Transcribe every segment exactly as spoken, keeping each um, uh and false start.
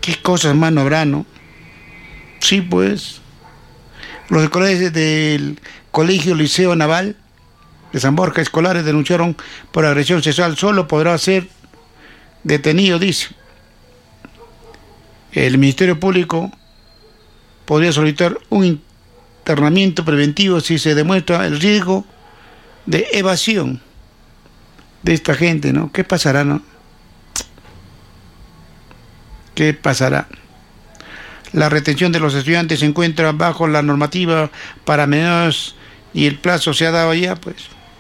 ¿Qué cosas más no habrá, no? Sí, pues. Los escolares del Colegio Liceo Naval de San Borja, escolares, denunciaron por agresión sexual. Solo podrá ser detenido, dice. El Ministerio Público podría solicitar un internamiento preventivo si se demuestra el riesgo de evasión de esta gente, ¿no? ¿Qué pasará, no? ¿Qué pasará? La retención de los estudiantes se encuentra bajo la normativa para menores y el plazo se ha dado ya, pues.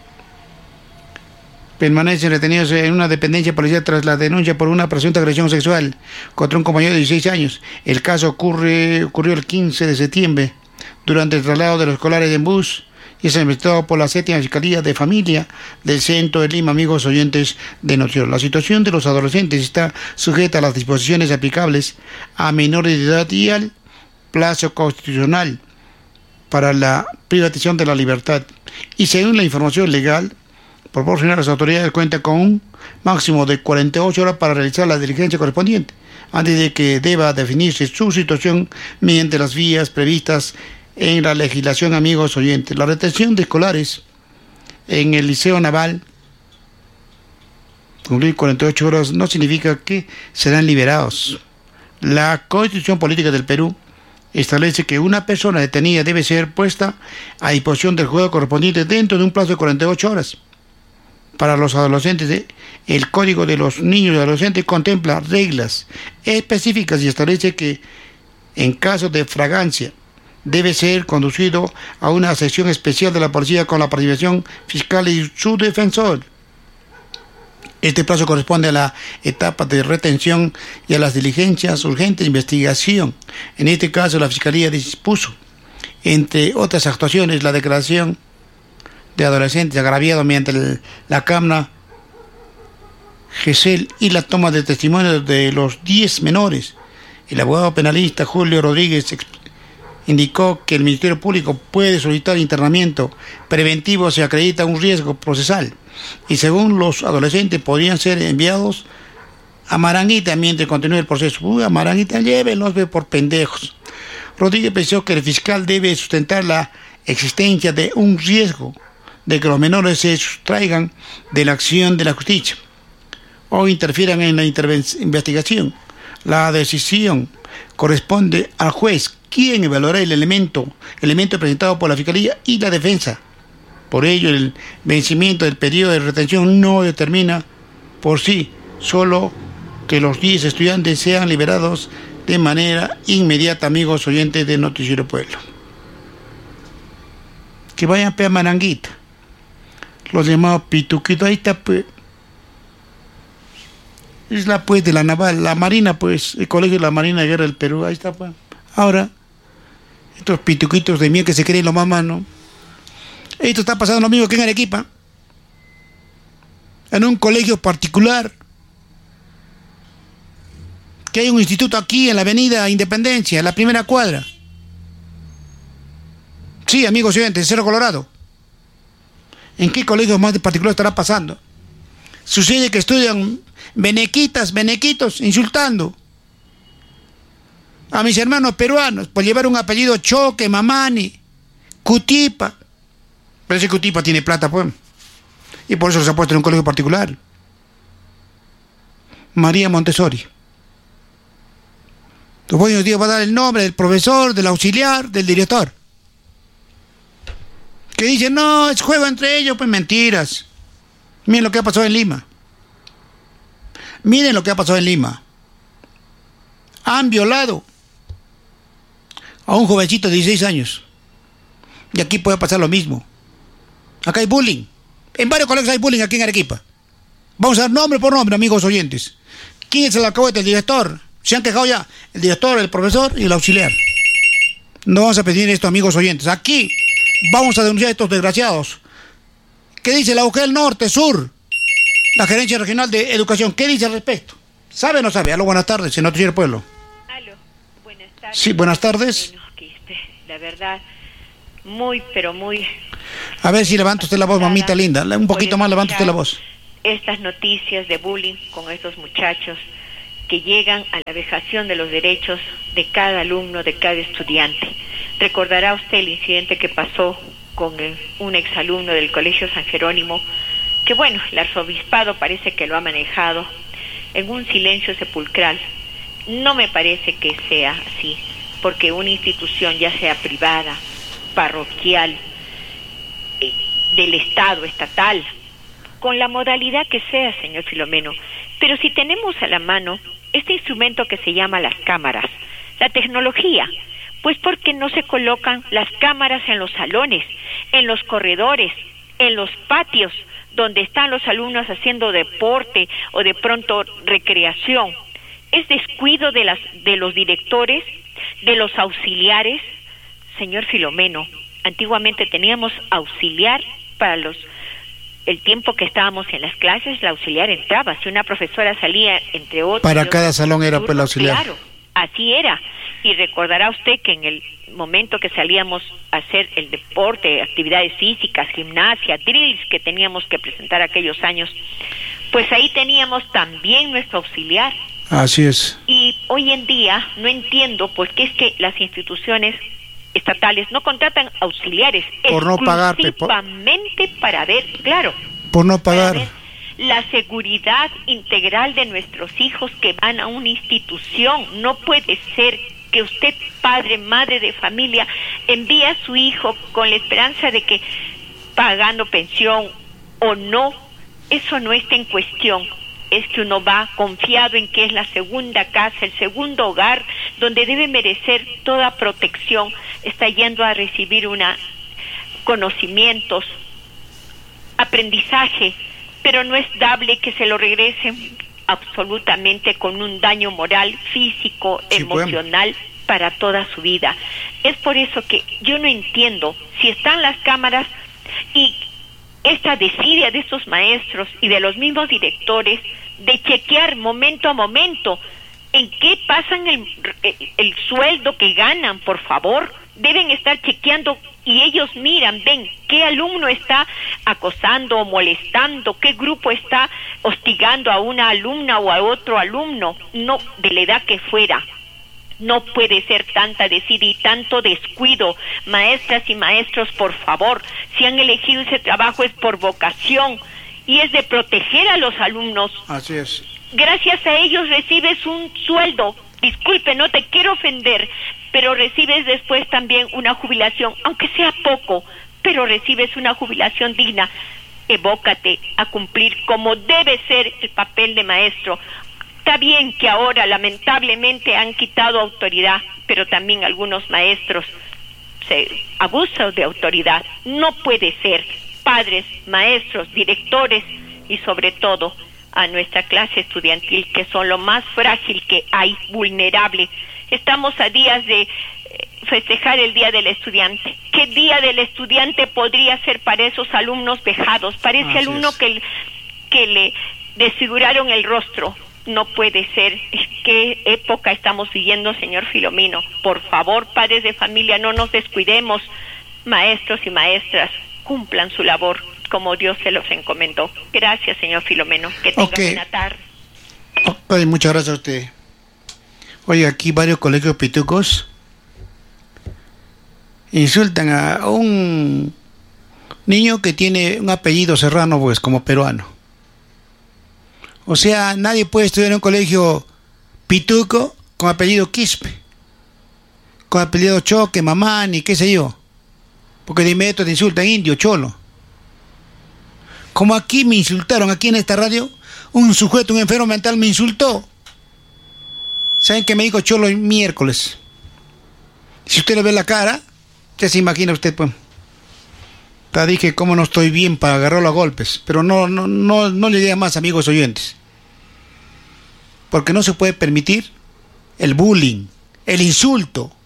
Permanecen retenidos en una dependencia policial tras la denuncia por una presunta agresión sexual contra un compañero de dieciséis años. El caso ocurre, ocurrió el quince de septiembre durante el traslado de los escolares en bus y es investigado por la séptima Fiscalía de Familia del Centro de Lima, amigos oyentes de Noticiero. La situación de los adolescentes está sujeta a las disposiciones aplicables a menores de edad y al plazo constitucional para la privatización de la libertad. Y según la información legal proporcionada, las autoridades cuentan con un máximo de cuarenta y ocho horas para realizar la diligencia correspondiente, antes de que deba definirse su situación mediante las vías previstas en la legislación, amigos oyentes. La retención de escolares en el Liceo Naval, cumplir cuarenta y ocho horas, no significa que serán liberados. La Constitución Política del Perú establece que una persona detenida debe ser puesta a disposición del juzgado correspondiente dentro de un plazo de cuarenta y ocho horas. Para los adolescentes, el Código de los Niños y Adolescentes contempla reglas específicas y establece que en caso de flagrancia debe ser conducido a una sección especial de la policía con la participación fiscal y su defensor. Este plazo corresponde a la etapa de retención y a las diligencias urgentes de investigación. En este caso, la Fiscalía dispuso, entre otras actuaciones, la declaración de adolescentes agraviados mediante el, la cámara GESEL y la toma de testimonio de los diez menores. El abogado penalista Julio Rodríguez indicó que el Ministerio Público puede solicitar internamiento preventivo si acredita un riesgo procesal y según los adolescentes podrían ser enviados a Maranguita mientras continúe el proceso. Uy, a Maranguita llévenlos por pendejos. Rodríguez pensó que el fiscal debe sustentar la existencia de un riesgo de que los menores se sustraigan de la acción de la justicia o interfieran en la investigación. La decisión corresponde al juez, quien evaluará el elemento, elemento presentado por la Fiscalía y la defensa. Por ello, el vencimiento del periodo de retención no determina por sí solo que los diez estudiantes sean liberados de manera inmediata, amigos oyentes de Noticiero Pueblo. Que vayan a Maranguita. Los llamados pituquitos, ahí está, pues. Es la, pues, de la naval, la marina, pues, el colegio de la Marina de Guerra del Perú, ahí está, pues. Ahora, estos pituquitos de miedo que se creen los mamás, ¿no? Esto está pasando lo mismo que en Arequipa, en un colegio particular, que hay un instituto aquí en la avenida Independencia, en la primera cuadra. Sí, amigos oyentes, Cerro Colorado. ¿En qué colegios más de particular estará pasando? Sucede que estudian benequitas, benequitos, insultando a mis hermanos peruanos por llevar un apellido Choque, Mamani, Cutipa. Pero ese Cutipa tiene plata, pues. Y por eso se ha puesto en un colegio particular. María Montessori. Los buenos días va a dar el nombre del profesor, del auxiliar, del director. Que dicen, no, es juego entre ellos, pues mentiras. Miren lo que ha pasado en Lima. Miren lo que ha pasado en Lima. Han violado a un jovencito de dieciséis años. Y aquí puede pasar lo mismo. Acá hay bullying. En varios colegios hay bullying aquí en Arequipa. Vamos a dar nombre por nombre, amigos oyentes. ¿Quién es el alcahuete? El director. Se han quejado ya. El director, el profesor y el auxiliar. No vamos a pedir esto, amigos oyentes. Aquí vamos a denunciar a estos desgraciados. ¿Qué dice la U G E L Norte, Sur? La Gerencia Regional de Educación. ¿Qué dice al respecto? ¿Sabe o no sabe? Aló, buenas tardes, en Noticiero Pueblo. Aló, buenas tardes. Sí, buenas tardes. Bueno, que este, la verdad, muy, pero muy... A ver si levanta usted la voz, mamita linda. Un poquito más levanta usted la voz. Estas noticias de bullying con estos muchachos que llegan a la vejación de los derechos de cada alumno, de cada estudiante. Recordará usted el incidente que pasó con el, un exalumno del Colegio San Jerónimo, que bueno, el arzobispado parece que lo ha manejado en un silencio sepulcral. No me parece que sea así, porque una institución, ya sea privada, parroquial, eh, del Estado, estatal, con la modalidad que sea, señor Filomeno, pero si tenemos a la mano este instrumento que se llama las cámaras, la tecnología, pues ¿por qué no se colocan las cámaras en los salones, en los corredores, en los patios, donde están los alumnos haciendo deporte o de pronto recreación? ¿Es descuido de las de los directores, de los auxiliares? Señor Filomeno, antiguamente teníamos auxiliar para los el tiempo que estábamos en las clases. La auxiliar entraba, si una profesora salía, entre otros... Para cada salón era pues la auxiliar. Claro, así era. Y recordará usted que en el momento que salíamos a hacer el deporte, actividades físicas, gimnasia, drills que teníamos que presentar aquellos años, pues ahí teníamos también nuestro auxiliar. Así es. Y hoy en día no entiendo por qué es que las instituciones estatales no contratan auxiliares por no pagar, exclusivamente por... para ver, claro, por no pagar la seguridad integral de nuestros hijos que van a una institución. No puede ser que usted, padre, madre de familia, envíe a su hijo con la esperanza de que pagando pensión o no, eso no está en cuestión. Es que uno va confiado en que es la segunda casa, el segundo hogar, donde debe merecer toda protección. Está yendo a recibir una conocimientos, aprendizaje, pero no es dable que se lo regresen absolutamente con un daño moral, físico, sí, emocional, bueno, para toda su vida. Es por eso que yo no entiendo si están las cámaras y esta desidia de estos maestros y de los mismos directores de chequear momento a momento en qué pasan el, el, el sueldo que ganan. Por favor, deben estar chequeando y ellos miran, ven qué alumno está acosando o molestando, qué grupo está hostigando a una alumna o a otro alumno, no de la edad que fuera. No puede ser tanta desidia y tanto descuido. Maestras y maestros, por favor, si han elegido ese trabajo es por vocación y es de proteger a los alumnos. Así es. Gracias a ellos recibes un sueldo. Disculpe, no te quiero ofender, pero recibes después también una jubilación, aunque sea poco, pero recibes una jubilación digna. Evócate a cumplir como debe ser el papel de maestro. Está bien que ahora lamentablemente han quitado autoridad, pero también algunos maestros se abusan de autoridad. No puede ser. Padres, maestros, directores y sobre todo a nuestra clase estudiantil, que son lo más frágil que hay, vulnerable. Estamos a días de festejar el Día del Estudiante. ¿Qué Día del Estudiante podría ser para esos alumnos vejados? Para ese Así alumno es. que, que le desfiguraron el rostro. No puede ser. ¿Qué época estamos viviendo, señor Filomeno? Por favor, padres de familia, no nos descuidemos. Maestros y maestras, cumplan su labor como Dios se los encomendó. Gracias, señor Filomeno. Que tenga Okay. buena tarde. Okay, muchas gracias a usted. Oye, aquí varios colegios pitucos insultan a un niño que tiene un apellido serrano, pues, como peruano. O sea, nadie puede estudiar en un colegio pituco con apellido Quispe, con apellido Choque, Mamani, qué sé yo, porque de inmediato te insultan indio, cholo. Como aquí me insultaron, aquí en esta radio, un sujeto, un enfermo mental me insultó. ¿Saben qué me dijo cholo el miércoles? Si usted le ve la cara, ya se imagina usted, pues. Ya dije, cómo no estoy bien para agarrarlo a golpes, pero no, no, no, no le diga más, amigos oyentes. Porque no se puede permitir el bullying, el insulto.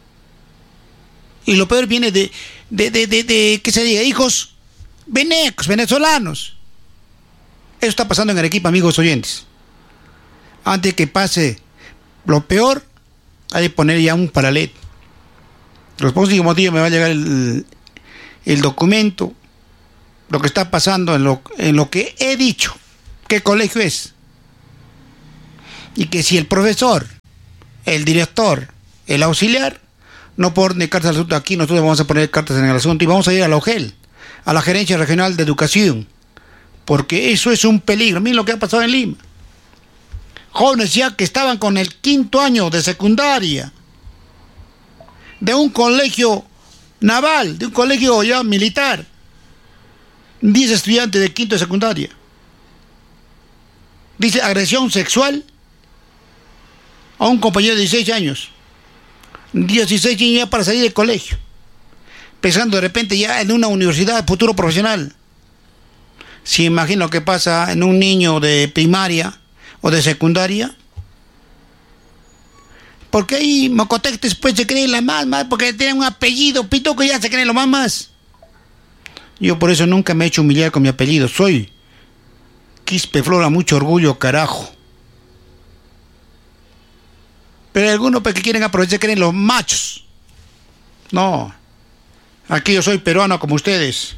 Y lo peor viene de, de, de, de, de que se diga, hijos venecos, venezolanos. Eso está pasando en Arequipa, amigos oyentes. Antes que pase lo peor, hay que poner ya un paralelo. Los próximos días me va a llegar el, el documento, lo que está pasando en lo, en lo que he dicho, qué colegio es. Y que si el profesor, el director, el auxiliar, no pone cartas al asunto aquí, nosotros vamos a poner cartas en el asunto y vamos a ir a la O G E L, a la Gerencia Regional de Educación, porque eso es un peligro. Miren lo que ha pasado en Lima. Jóvenes ya que estaban con el quinto año de secundaria, de un colegio naval, de un colegio ya militar, diez estudiantes de quinto de secundaria. Dice agresión sexual a un compañero de dieciséis años. dieciséis años ya para salir del colegio. Pensando de repente ya en una universidad, futuro profesional. Si imagino lo que pasa en un niño de primaria o de secundaria. Porque hay mocotectes pues se creen las mamás, porque tienen un apellido pituco, ya se creen los mamás. Yo por eso nunca me he hecho humillar con mi apellido. Soy Quispe Flora, mucho orgullo, carajo. Pero hay algunos pues, que quieren aprovechar, creen los machos. No. Aquí yo soy peruano como ustedes.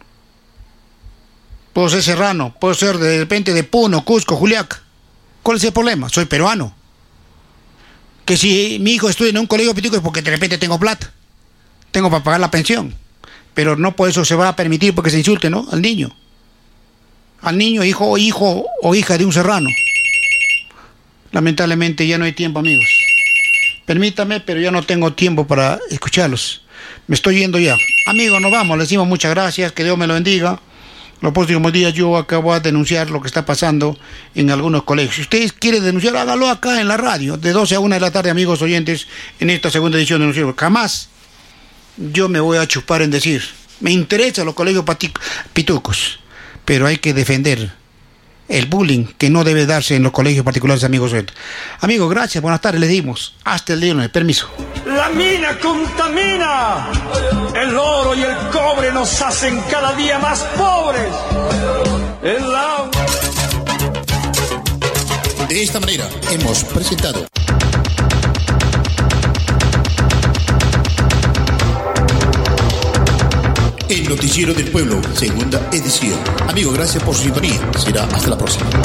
Puedo ser serrano, puedo ser de repente de Puno, Cusco, Juliaca. ¿Cuál es el problema? Soy peruano. Que si mi hijo estudia en un colegio pituco es porque de repente tengo plata. Tengo para pagar la pensión. Pero no por eso se va a permitir porque se insulte, ¿no? Al niño. Al niño, hijo, hijo o hija de un serrano. Lamentablemente ya no hay tiempo, amigos. Permítame, pero ya no tengo tiempo para escucharlos. Me estoy yendo ya. Amigos, nos vamos. Les decimos muchas gracias. Que Dios me lo bendiga. Los próximos días yo acabo de denunciar lo que está pasando en algunos colegios. Si ustedes quieren denunciar, hágalo acá en la radio. De doce a una de la tarde, amigos oyentes, en esta segunda edición de Noticiero. Jamás yo me voy a chupar en decir. Me interesan los colegios pitucos. Pero hay que defender el bullying que no debe darse en los colegios particulares, amigos oyentes. Amigos, gracias. Buenas tardes. Les dimos. Hasta el día lunes. Permiso. La mina contamina. El oro y el cobre nos hacen cada día más pobres. El agua. De esta manera hemos presentado El Noticiero del Pueblo, segunda edición. Amigos, gracias por su sintonía. Será hasta la próxima.